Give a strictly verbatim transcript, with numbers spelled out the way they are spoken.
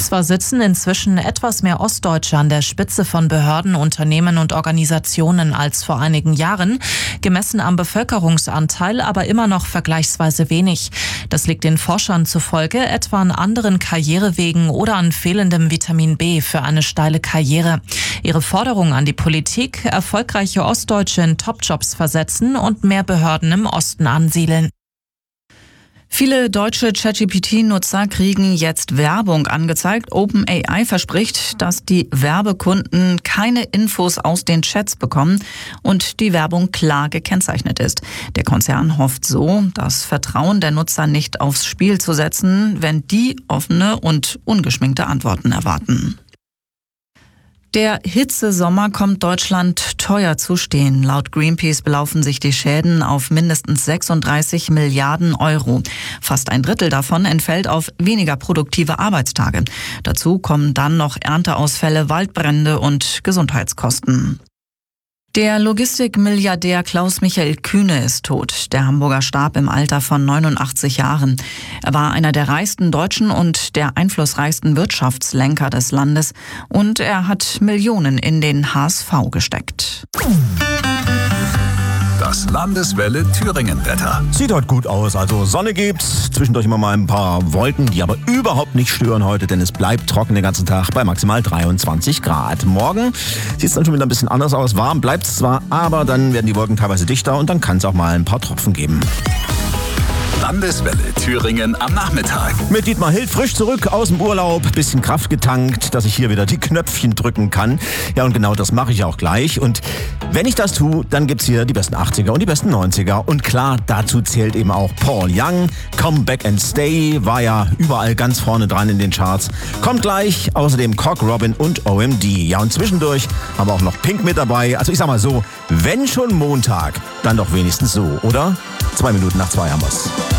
Zwar sitzen inzwischen etwas mehr Ostdeutsche an der Spitze von Behörden, Unternehmen und Organisationen als vor einigen Jahren, gemessen am Bevölkerungsanteil aber immer noch vergleichsweise wenig. Das liegt den Forschern zufolge etwa an anderen Karrierewegen oder an fehlendem Vitamin B für eine steile Karriere. Ihre Forderung an die Politik: erfolgreiche Ostdeutsche in Topjobs versetzen und mehr Behörden im Osten ansiedeln. Viele deutsche ChatGPT-Nutzer kriegen jetzt Werbung angezeigt. OpenAI verspricht, dass die Werbekunden keine Infos aus den Chats bekommen und die Werbung klar gekennzeichnet ist. Der Konzern hofft so, das Vertrauen der Nutzer nicht aufs Spiel zu setzen, wenn die offene und ungeschminkte Antworten erwarten. Der Hitzesommer kommt Deutschland teuer zu stehen. Laut Greenpeace belaufen sich die Schäden auf mindestens sechsunddreißig Milliarden Euro. Fast ein Drittel davon entfällt auf weniger produktive Arbeitstage. Dazu kommen dann noch Ernteausfälle, Waldbrände und Gesundheitskosten. Der Logistikmilliardär Klaus-Michael Kühne ist tot. Der Hamburger starb im Alter von neunundachtzig Jahren. Er war einer der reichsten Deutschen und der einflussreichsten Wirtschaftslenker des Landes. Und er hat Millionen in den H S V gesteckt. Das Landeswelle Thüringen-Wetter. Sieht heute gut aus, also Sonne gibt's, zwischendurch immer mal ein paar Wolken, die aber überhaupt nicht stören heute, denn es bleibt trocken den ganzen Tag bei maximal dreiundzwanzig Grad. Morgen sieht es dann schon wieder ein bisschen anders aus, warm bleibt es zwar, aber dann werden die Wolken teilweise dichter und dann kann es auch mal ein paar Tropfen geben. Landeswelle Thüringen am Nachmittag. Mit Dietmar Hild frisch zurück aus dem Urlaub, bisschen Kraft getankt, dass ich hier wieder die Knöpfchen drücken kann. Ja, und genau das mache ich auch gleich. Und wenn ich das tue, dann gibt's hier die besten achtziger und die besten neunziger. Und klar, dazu zählt eben auch Paul Young. Come Back and Stay war ja überall ganz vorne dran in den Charts. Kommt gleich, außerdem Cock Robin und O M D. Ja, und zwischendurch haben wir auch noch Pink mit dabei. Also ich sag mal so, wenn schon Montag, dann doch wenigstens so, oder? Zwei Minuten nach zwei haben wir's.